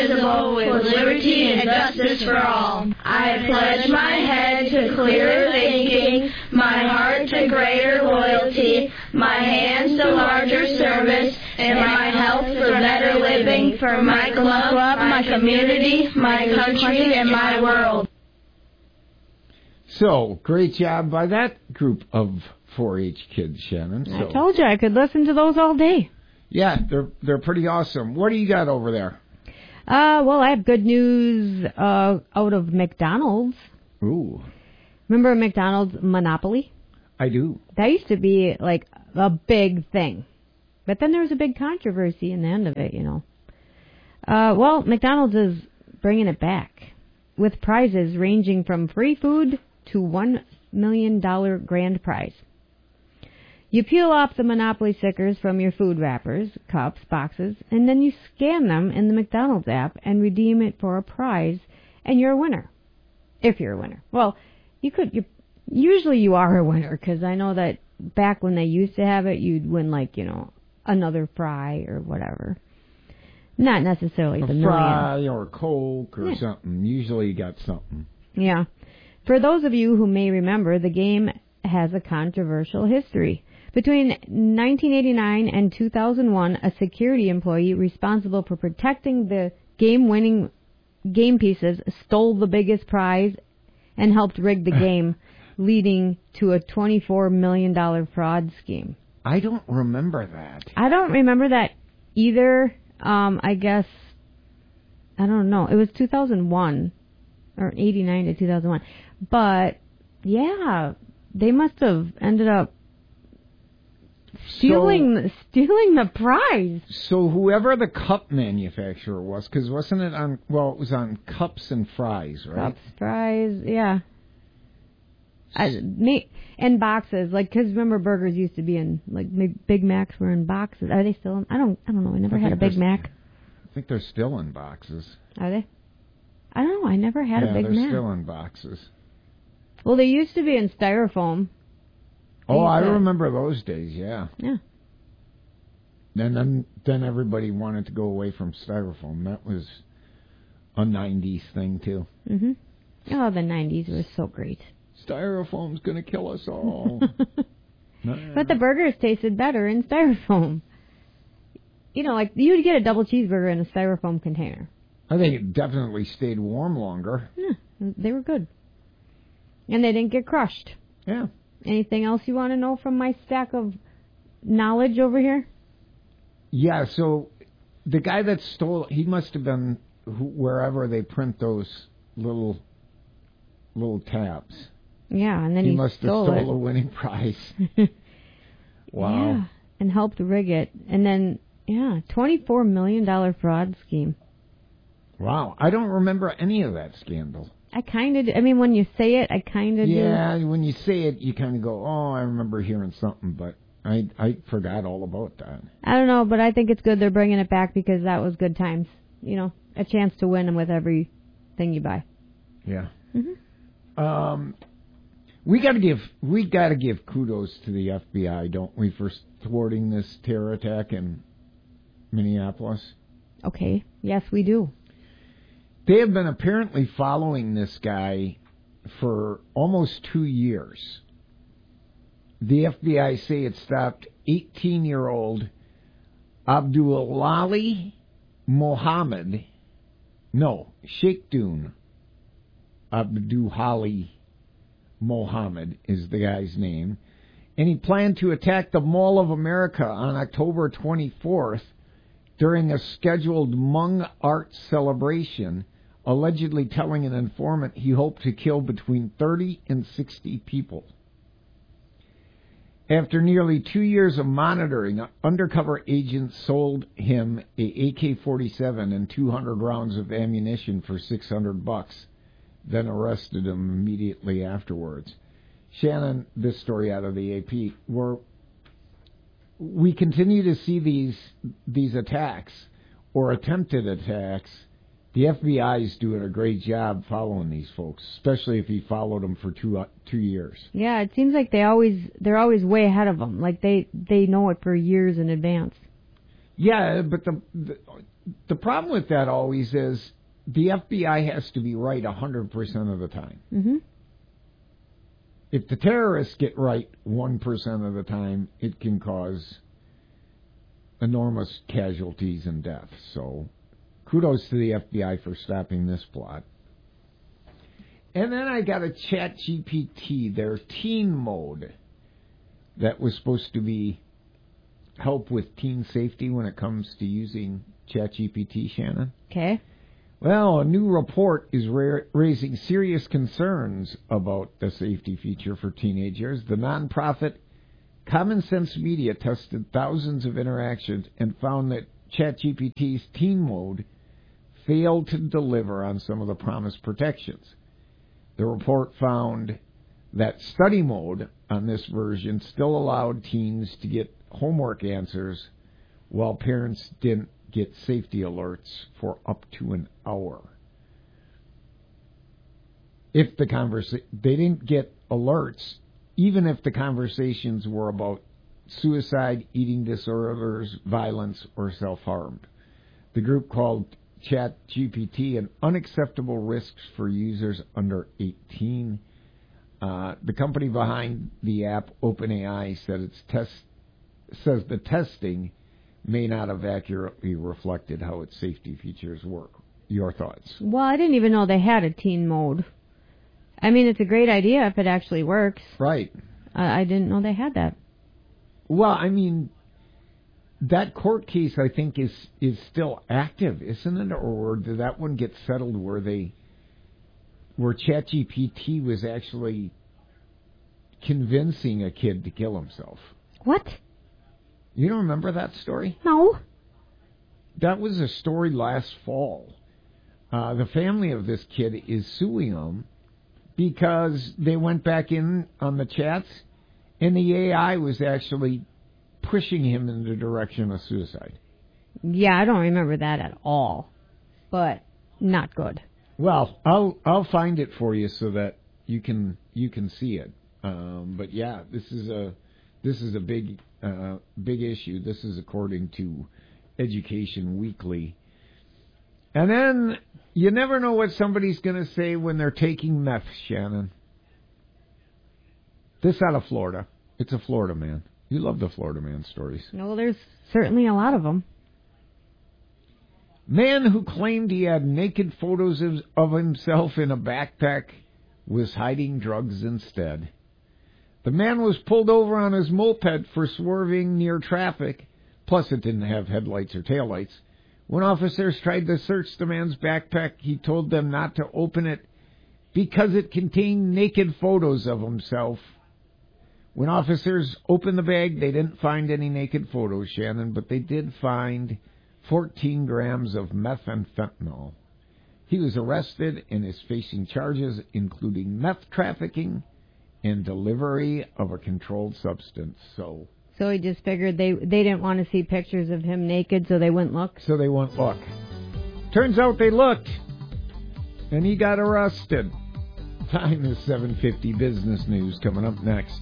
indivisible, with liberty and justice for all. I pledge my head to clearer thinking, my heart to greater loyalty, my hands to larger service, and my health for better living, for my club, my community, my country, and my world. So, great job by that group of 4-H kids, Shannon. So, I told you I could listen to those all day. Yeah, they're pretty awesome. What do you got over there? Well, I have good news out of McDonald's. Ooh. Remember McDonald's Monopoly? I do. That used to be like a big thing. But then there was a big controversy in the end of it, you know. Well, McDonald's is bringing it back with prizes ranging from free food to $1 million grand prize. You peel off the Monopoly stickers from your food wrappers, cups, boxes, and then you scan them in the McDonald's app and redeem it for a prize, and you're a winner. If you're a winner. Well, usually you are a winner, because I know that back when they used to have it, you'd win, like, you know, another fry or whatever. Not necessarily the million. A fry or Coke or something. Usually you got something. Yeah. For those of you who may remember, the game has a controversial history. Between 1989 and 2001, a security employee responsible for protecting the game-winning game pieces stole the biggest prize and helped rig the game, leading to a $24 million fraud scheme. I don't remember that. I don't remember that either. I guess, I don't know. It was 2001, or 89 to 2001. But, yeah, they must have ended up stealing the prize. So whoever the cup manufacturer was, because wasn't it on, well, it was on cups and fries, right? Cups, fries, yeah. And boxes, like, because remember burgers used to be in, like, Big Macs were in boxes. Are they still in? I don't know. I never had a Big Mac. I think they're still in boxes. Are they? I don't know. I never had a Big Mac. Yeah, they're still in boxes. Well, they used to be in styrofoam. Oh, I remember those days, yeah. Yeah. Then everybody wanted to go away from styrofoam. That was a 90s thing, too. Mm-hmm. Oh, the 90s was so great. Styrofoam's going to kill us all. But the burgers tasted better in styrofoam. You know, like, you'd get a double cheeseburger in a styrofoam container. I think it definitely stayed warm longer. Yeah, they were good. And they didn't get crushed. Yeah. Anything else you want to know from my stack of knowledge over here? Yeah, so the guy that stole, he must have been wherever they print those little tabs. Yeah, and then he must have stole a winning prize. Wow. Yeah, and helped rig it. And then, yeah, $24 million fraud scheme. Wow, I don't remember any of that scandal. I kind of do. I mean, when you say it, I kind of do. Yeah, when you say it, you kind of go, oh, I remember hearing something, but I forgot all about that. I don't know, but I think it's good they're bringing it back because that was good times. You know, a chance to win them with everything you buy. Yeah. Mm-hmm. We got to give kudos to the FBI, don't we, for thwarting this terror attack in Minneapolis? Okay. Yes, we do. They have been apparently following this guy for almost 2 years. The FBI say it stopped 18-year-old Abdulali Mohammed. No, Sheikhdun Abdulali Mohammed is the guy's name. And he planned to attack the Mall of America on October 24th during a scheduled Hmong art celebration, allegedly telling an informant he hoped to kill between 30 and 60 people. After nearly 2 years of monitoring, undercover agents sold him a AK-47 and 200 rounds of ammunition for $600, then arrested him immediately afterwards. Shannon, this story out of the AP, we continue to see these attacks or attempted attacks. The FBI is doing a great job following these folks, especially if he followed them for 2 years. Yeah, it seems like they're always way ahead of them. Like they know it for years in advance. Yeah, but the problem with that always is the FBI has to be right 100% of the time. Mm-hmm. If the terrorists get right 1% of the time, it can cause enormous casualties and deaths. So kudos to the FBI for stopping this plot. And then I got a ChatGPT, their teen mode, that was supposed to be help with teen safety when it comes to using ChatGPT, Shannon. Okay. Well, a new report is raising serious concerns about the safety feature for teenagers. The nonprofit Common Sense Media tested thousands of interactions and found that ChatGPT's teen mode failed to deliver on some of the promised protections. The report found that study mode on this version still allowed teens to get homework answers while parents didn't get safety alerts for up to an hour. If the they didn't get alerts, even if the conversations were about suicide, eating disorders, violence, or self-harm. The group called ChatGPT an unacceptable risk for users under 18. The company behind the app, OpenAI, says the testing may not have accurately reflected how its safety features work. Your thoughts? Well, I didn't even know they had a teen mode. I mean, it's a great idea if it actually works. Right. I didn't know they had that. Well, I mean, that court case, I think, is still active, isn't it? Or did that one get settled where ChatGPT was actually convincing a kid to kill himself? What? You don't remember that story? No. That was a story last fall. The family of this kid is suing them because they went back in on the chats and the AI was actually pushing him in the direction of suicide. Yeah, I don't remember that at all. But not good. Well, I'll find it for you so that you can see it. But yeah, this is a big issue. This is according to Education Weekly. And then you never know what somebody's going to say when they're taking meth, Shannon. This out of Florida. It's a Florida man. You love the Florida man stories. No, there's certainly a lot of them. Man who claimed he had naked photos of himself in a backpack was hiding drugs instead. The man was pulled over on his moped for swerving near traffic, plus it didn't have headlights or taillights. When officers tried to search the man's backpack, he told them not to open it because it contained naked photos of himself. When officers opened the bag, they didn't find any naked photos, Shannon, but they did find 14 grams of methamphetamine. He was arrested and is facing charges including meth trafficking and delivery of a controlled substance. So he just figured they didn't want to see pictures of him naked, so they wouldn't look? So they wouldn't look. Turns out they looked, and he got arrested. Time is 7:50. Business news coming up next.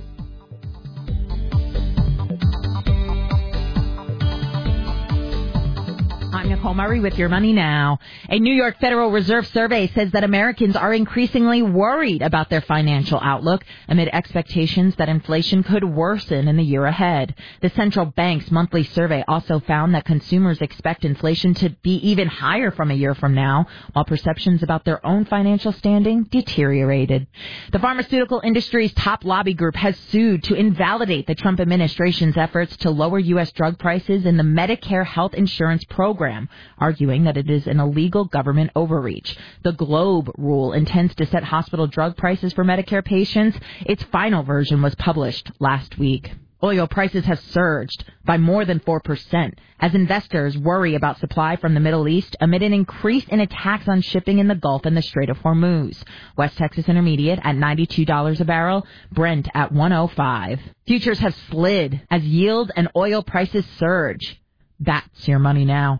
I'm Nicole Murray with Your Money Now. A New York Federal Reserve survey says that Americans are increasingly worried about their financial outlook amid expectations that inflation could worsen in the year ahead. The central bank's monthly survey also found that consumers expect inflation to be even higher from a year from now, while perceptions about their own financial standing deteriorated. The pharmaceutical industry's top lobby group has sued to invalidate the Trump administration's efforts to lower U.S. drug prices in the Medicare health insurance program, arguing that it is an illegal government overreach. The Globe rule intends to set hospital drug prices for Medicare patients. Its final version was published last week. Oil prices have surged by more than 4% as investors worry about supply from the Middle East amid an increase in attacks on shipping in the Gulf and the Strait of Hormuz. West Texas Intermediate at $92 a barrel, Brent at $105. Futures have slid as yield and oil prices surge. That's Your Money Now.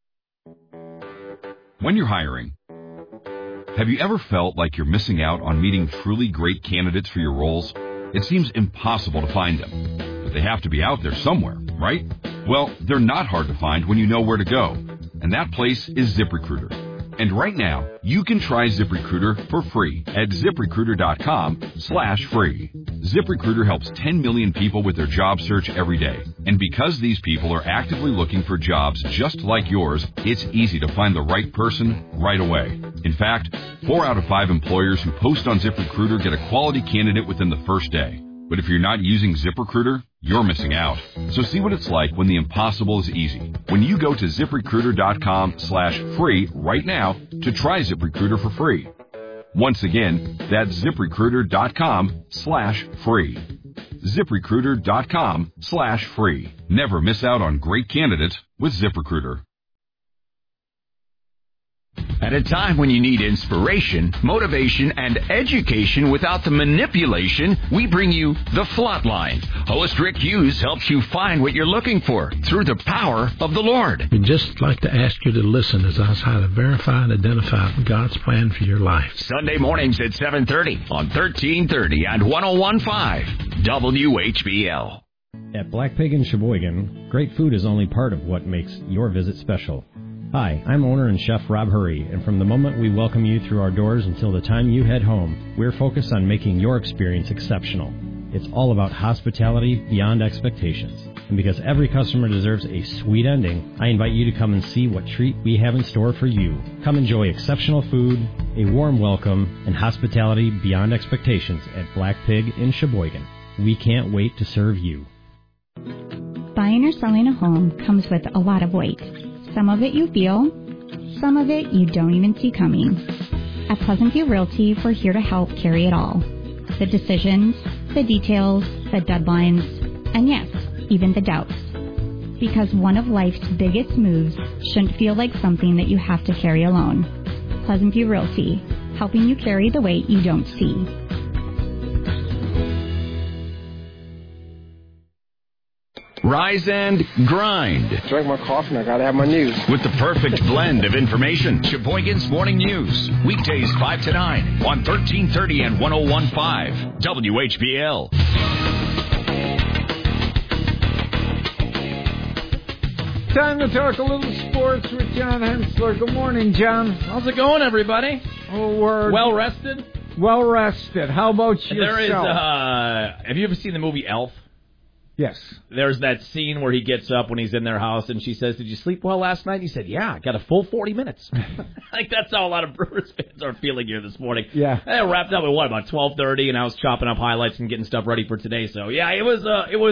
When you're hiring, have you ever felt like you're missing out on meeting truly great candidates for your roles? It seems impossible to find them, but they have to be out there somewhere, right? Well, they're not hard to find when you know where to go. and that place is ZipRecruiter. And right now, you can try ZipRecruiter for free at ZipRecruiter.com/free. ZipRecruiter helps 10 million people with their job search every day. And because these people are actively looking for jobs just like yours, it's easy to find the right person right away. In fact, 4 out of 5 employers who post on ZipRecruiter get a quality candidate within the first day. But if you're not using ZipRecruiter, you're missing out. So see what it's like when the impossible is easy. When you go to ZipRecruiter.com/free right now to try ZipRecruiter for free. Once again, that's ZipRecruiter.com/free. ZipRecruiter.com/free. Never miss out on great candidates with ZipRecruiter. At a time when you need inspiration, motivation, and education without the manipulation, we bring you The Flatline. Host Rick Hughes helps you find what you're looking for through the power of the Lord. We'd just like to ask you to listen as I try to verify and identify God's plan for your life. Sunday mornings at 7:30 on 1330 and 101.5 WHBL. At Black Pig in Sheboygan, great food is only part of what makes your visit special. Hi, I'm owner and chef Rob Hurry, and from the moment we welcome you through our doors until the time you head home, we're focused on making your experience exceptional. It's all about hospitality beyond expectations. And because every customer deserves a sweet ending, I invite you to come and see what treat we have in store for you. Come enjoy exceptional food, a warm welcome, and hospitality beyond expectations at Black Pig in Sheboygan. We can't wait to serve you. Buying or selling a home comes with a lot of weight. Some of it you feel, some of it you don't even see coming. At Pleasant View Realty, we're here to help carry it all. The decisions, the details, the deadlines, and yes, even the doubts. Because one of life's biggest moves shouldn't feel like something that you have to carry alone. Pleasant View Realty, helping you carry the weight you don't see. Rise and grind. Drink my coffee and I gotta have my news. With the perfect blend of information. Sheboygan's Morning News. Weekdays 5 to 9 on 1330 and 101.5 WHBL. Time to talk a little sports with John Hensler. Good morning, John. How's it going, everybody? Oh, we're well rested. Well rested. How about yourself? There is. Have you ever seen the movie Elf? Yes. There's that scene where he gets up when he's in their house and she says, "Did you sleep well last night?" He said, "Yeah, I got a full 40 minutes." Like, that's how a lot of Brewers fans are feeling here this morning. Yeah. I wrapped up at about 12:30, and I was chopping up highlights and getting stuff ready for today. So yeah, it was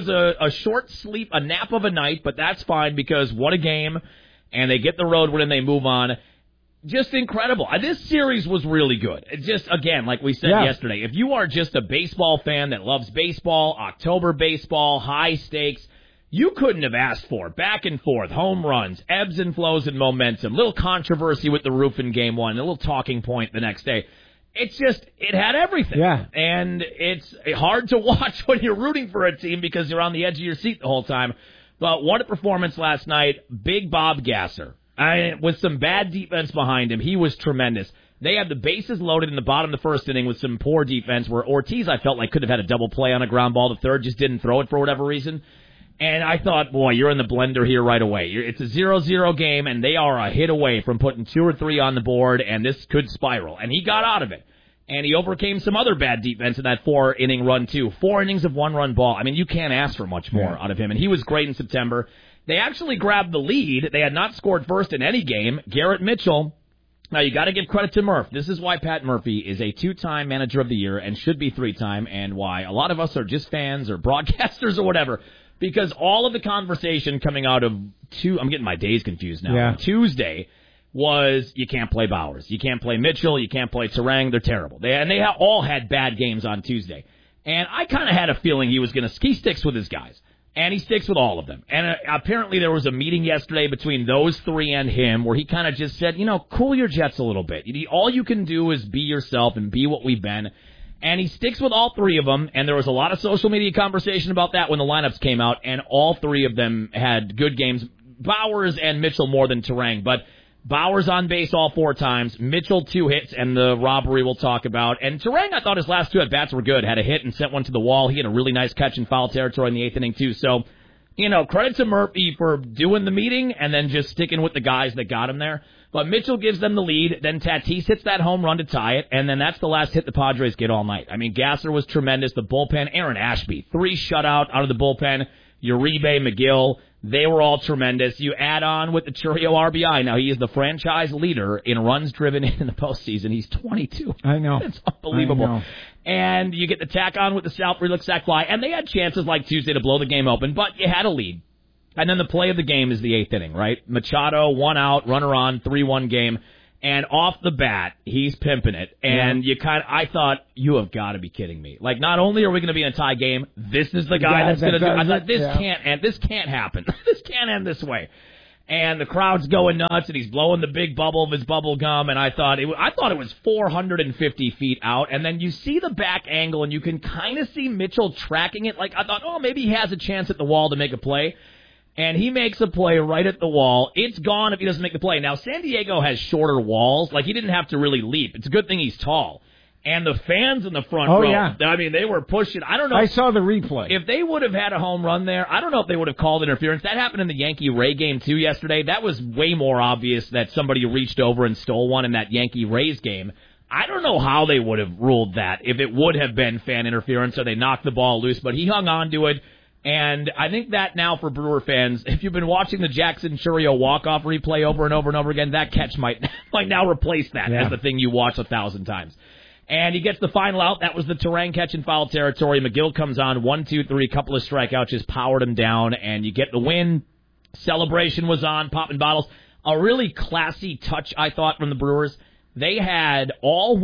a short sleep, a nap of a night, but that's fine because what a game, and they get the road win and they move on. Just incredible. This series was really good. It just, again, like we said yesterday, if you are just a baseball fan that loves baseball, October baseball, high stakes, you couldn't have asked for back and forth, home runs, ebbs and flows and momentum, little controversy with the roof in game one, a little talking point the next day. It's just, it had everything. Yeah. And it's hard to watch when you're rooting for a team because you're on the edge of your seat the whole time. But what a performance last night. Big Bob Gasser. With some bad defense behind him, he was tremendous. They had the bases loaded in the bottom of the first inning with some poor defense where Ortiz, I felt like, could have had a double play on a ground ball to third, just didn't throw it for whatever reason. And I thought, boy, you're in the blender here right away. It's a 0-0 game, and they are a hit away from putting 2 or 3 on the board, and this could spiral. And he got out of it. And he overcame some other bad defense in that 4-inning run, too. 4 innings of 1-run ball. I mean, you can't ask for much more out of him. And he was great in September. They actually grabbed the lead. They had not scored first in any game. Garrett Mitchell. Now, you got to give credit to Murph. This is why Pat Murphy is a 2-time manager of the year and should be 3-time, and why a lot of us are just fans or broadcasters or whatever. Because all of the conversation coming out of I'm getting my days confused now. Yeah. Tuesday was you can't play Bowers. You can't play Mitchell. You can't play Terang. They're terrible. They all had bad games on Tuesday. And I kind of had a feeling he sticks with his guys. And he sticks with all of them. And apparently there was a meeting yesterday between those 3 and him where he kind of just said, cool your jets a little bit. All you can do is be yourself and be what we've been. And he sticks with all 3 of them. And there was a lot of social media conversation about that when the lineups came out. And all 3 of them had good games. Bowers and Mitchell more than Terang. But Bowers on base all 4 times. Mitchell 2 hits and the robbery we'll talk about. And Terang, I thought his last 2 at-bats were good. Had a hit and sent one to the wall. He had a really nice catch in foul territory in the 8th inning, too. So credit to Murphy for doing the meeting and then just sticking with the guys that got him there. But Mitchell gives them the lead. Then Tatis hits that home run to tie it, and then that's the last hit the Padres get all night. I mean, Gasser was tremendous. The bullpen, Aaron Ashby, 3 shutout out of the bullpen. Uribe, McGill, they were all tremendous. You add on with the Churio RBI. Now, he is the franchise leader in runs driven in the postseason. He's 22. I know. It's unbelievable. I know. And you get the tack on with the South Relix sac fly, and they had chances like Tuesday to blow the game open, but you had a lead. And then the play of the game is the 8th inning, right? Machado, 1 out, runner on, 3-1 game. And off the bat, he's pimping it. And I thought, you have got to be kidding me. Like, not only are we going to be in a tie game, this is the guy that's going to do it. I thought, this can't happen. This can't end this way. And the crowd's going nuts, and he's blowing the big bubble of his bubble gum. And I thought it was 450 feet out. And then you see the back angle, and you can kind of see Mitchell tracking it. Like, I thought, maybe he has a chance at the wall to make a play. And he makes a play right at the wall. It's gone if he doesn't make the play. Now, San Diego has shorter walls. Like, he didn't have to really leap. It's a good thing he's tall. And the fans in the front row, I mean, they were pushing. I don't know. I saw the replay. If they would have had a home run there, I don't know if they would have called interference. That happened in the Yankee-Ray game, too, yesterday. That was way more obvious that somebody reached over and stole one in that Yankee-Rays game. I don't know how they would have ruled that, if it would have been fan interference or they knocked the ball loose. But he hung on to it. And I think that now for Brewer fans, if you've been watching the Jackson Churio walk-off replay over and over and over again, that catch might now replace that as the thing you watch 1,000 times. And he gets the final out. That was the Terang catch in foul territory. McGill comes on, 1, 2, 3, couple of strikeouts, just powered him down, and you get the win. Celebration was on, popping bottles. A really classy touch, I thought, from the Brewers. They had all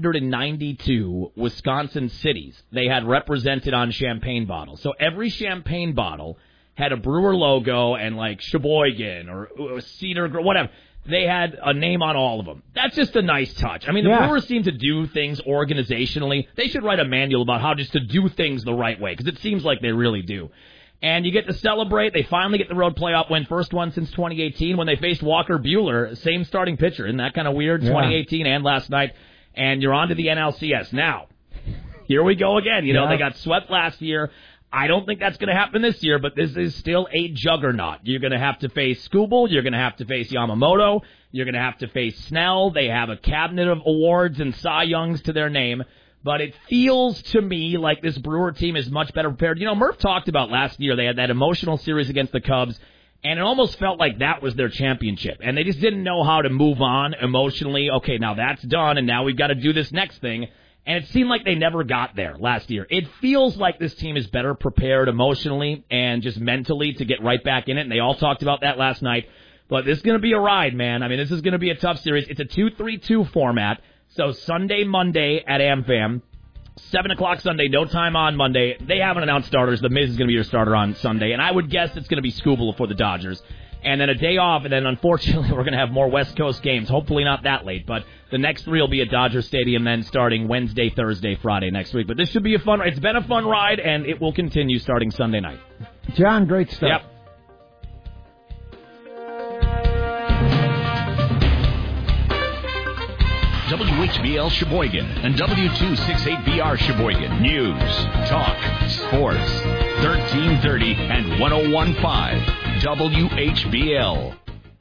192 Wisconsin cities they had represented on champagne bottles. So every champagne bottle had a Brewer logo and like Sheboygan or Cedar, whatever. They had a name on all of them. That's just a nice touch. I mean, the Brewers seem to do things organizationally. They should write a manual about how just to do things the right way, because it seems like they really do. And you get to celebrate. They finally get the road playoff win, first one since 2018 when they faced Walker Buehler, same starting pitcher. Isn't that kind of weird? 2018 and last night. And you're on to the NLCS. Now, here we go again. They got swept last year. I don't think that's going to happen this year, but this is still a juggernaut. You're going to have to face Skubal. You're going to have to face Yamamoto. You're going to have to face Snell. They have a cabinet of awards and Cy Youngs to their name. But it feels to me like this Brewer team is much better prepared. Murph talked about last year they had that emotional series against the Cubs, and it almost felt like that was their championship. And they just didn't know how to move on emotionally. Okay, now that's done, and now we've got to do this next thing. And it seemed like they never got there last year. It feels like this team is better prepared emotionally and just mentally to get right back in it, and they all talked about that last night. But this is going to be a ride, man. I mean, this is going to be a tough series. It's a 2-3-2 format. So Sunday, Monday at AmFam, 7 o'clock Sunday, no time on Monday. They haven't announced starters. The Miz is going to be your starter on Sunday, and I would guess it's going to be Skubal for the Dodgers. And then a day off, and then unfortunately we're going to have more West Coast games. Hopefully not that late, but the next 3 will be at Dodger Stadium then starting Wednesday, Thursday, Friday next week. But this should be a fun ride. It's been a fun ride, and it will continue starting Sunday night. John, great stuff. Yep. WHBL Sheboygan and W268BR Sheboygan. News, talk, sports. 1330 and 101.5 WHBL.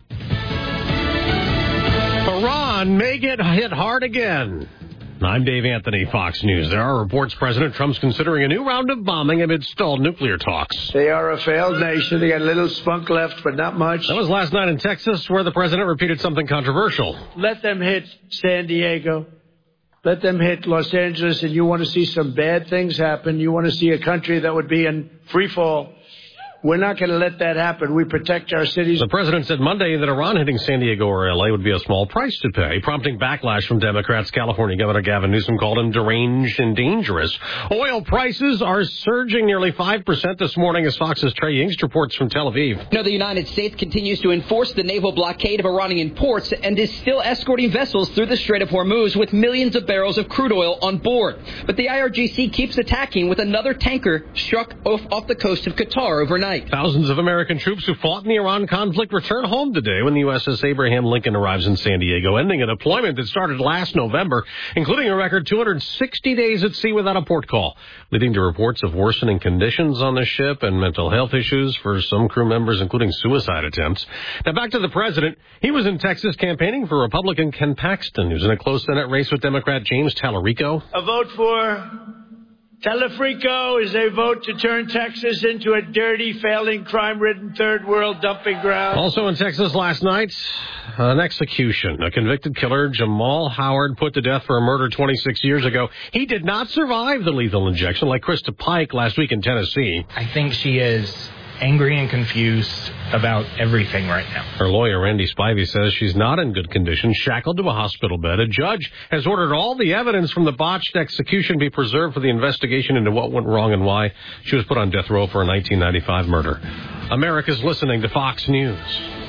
Iran may get hit hard again. I'm Dave Anthony, Fox News. There are reports President Trump's considering a new round of bombing amid stalled nuclear talks. They are a failed nation. They got a little spunk left, but not much. That was last night in Texas, where the president repeated something controversial. Let them hit San Diego. Let them hit Los Angeles, and you want to see some bad things happen. You want to see a country that would be in free fall. We're not going to let that happen. We protect our cities. The president said Monday that Iran hitting San Diego or L.A. would be a small price to pay, prompting backlash from Democrats. California Governor Gavin Newsom called him deranged and dangerous. Oil prices are surging nearly 5% this morning, as Fox's Trey Yingst reports from Tel Aviv. The United States continues to enforce the naval blockade of Iranian ports and is still escorting vessels through the Strait of Hormuz with millions of barrels of crude oil on board. But the IRGC keeps attacking with another tanker struck off the coast of Qatar overnight. overnight. Thousands of American troops who fought in the Iran conflict return home today when the USS Abraham Lincoln arrives in San Diego, ending a deployment that started last November, including a record 260 days at sea without a port call, leading to reports of worsening conditions on the ship and mental health issues for some crew members, including suicide attempts. Now back to the president. He was in Texas campaigning for Republican Ken Paxton, who's in a close Senate race with Democrat James Tallarico. A vote for Tallarico is a vote to turn Texas into a dirty, failing, crime-ridden third world dumping ground. Also in Texas last night, an execution. A convicted killer, Jamal Howard, put to death for a murder 26 years ago. He did not survive the lethal injection like Krista Pike last week in Tennessee. I think she is angry and confused about everything right now. Her lawyer, Randy Spivey, says she's not in good condition, shackled to a hospital bed. A judge has ordered all the evidence from the botched execution be preserved for the investigation into what went wrong and why. She was put on death row for a 1995 murder. America's listening to Fox News.